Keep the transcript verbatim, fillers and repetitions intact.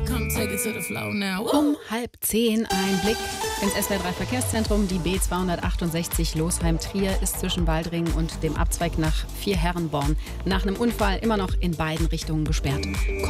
Come take it to the floor now. Um halb zehn ein Blick ins S W R drei Verkehrszentrum. Die B zweihundertachtundsechzig Losheim-Trier ist zwischen Waldringen und dem Abzweig nach Vierherrenborn nach einem Unfall immer noch in beiden Richtungen gesperrt.